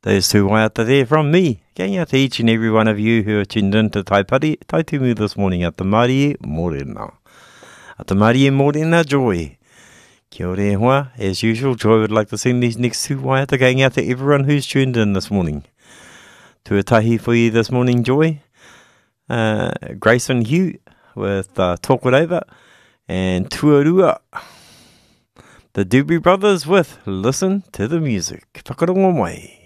Those two waiata there from me. Going out to each and every one of you who are tuned in to Taitumu this morning at the Mārie Morena. At the Mārie Morena, Joy. Kia ora e hoa. As usual, Joy would like to sing these next two waiata going out to everyone who's tuned in this morning. Tuatahi for you this morning, Joy. Grace and Hugh with Talk It Over. And Tuarua. The Doobie Brothers with Listen to the Music. Whakarongo mai.